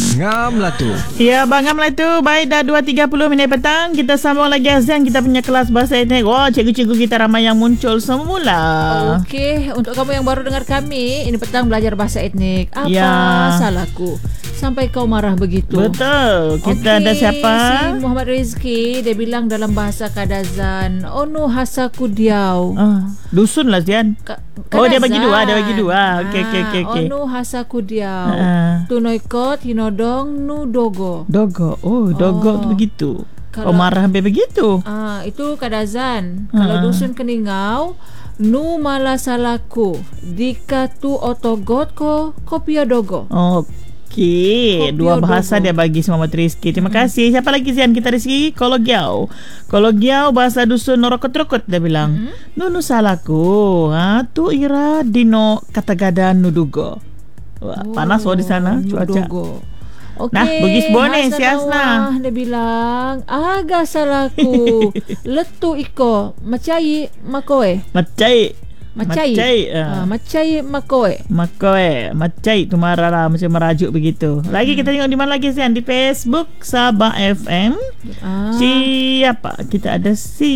Ngam lah tu. Ya, bangam lah tu. Baik, dah 2.30 minit petang. Kita sambung lagi Azan. Kita punya kelas bahasa etnik. Wah, cikgu-cikgu kita ramai yang muncul semula. Okey, untuk kamu yang baru dengar kami, ini petang belajar bahasa etnik. Apa salahku sampai kau marah begitu? Betul. Kita ada siapa? Si Muhammad Rizki. Dia bilang dalam bahasa Kadazan, Onu hasaku diau. Dusun lah Zian. Oh, dia bagi dua. Okey. Onu hasaku diau. Tunoikot hinodong nu dogo. Dogo. Oh, dogo tu begitu. Kalau marah sampai begitu. Itu Kadazan. Kalau dusun keningau, nu malasalaku dika tu otogot ko kopia dogo. Okey, dua bahasa dia bagi semua Rizki. Terima kasih. Siapa lagi Zian kita Rizki? Kologiau bahasa dusun norokot-rokot dia bilang. Nu salaku. Tu ira dino katagadan nudugo. Wah, panas di sana cuaca. Okay. Nah, bugis bone si Asna. Dia bilang, agak salahku. Letu iko macai makoe. Macai Macai tu marah macam merajuk begitu. Lagi kita tengok di mana lagi Sian? Di Facebook Sabah FM. Siapa? Kita ada si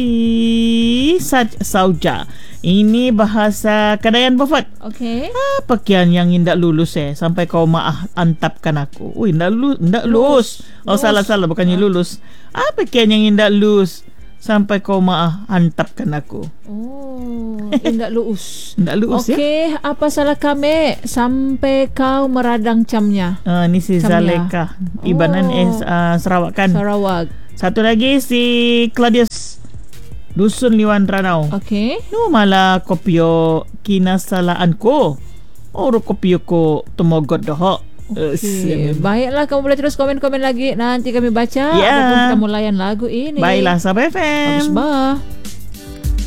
Sauja. Ini bahasa Kadayan Bofat. Okey. Apa kian yang indak lulus sampai kau maaf antapkan aku. Indak lulus. Oh, salah bukannya lulus. Apa kian yang indak lulus sampai kau maaf antapkan aku. Indak luus. Okey, apa salah kami sampai kau meradang camnya? Ni si Zaleka. Ibanan Sarawak kan? Sarawak. Satu lagi si Claudius Dusun Liwan Ranau. Okey. Nu malah kopio kinasalaanku. Kopio ko tumogot doh. Okay. Baiklah, kamu boleh terus komen-komen lagi. Nanti kami baca ataupun kita mulayan lagu ini. Baiklah, Sabah FM. Bagus bah.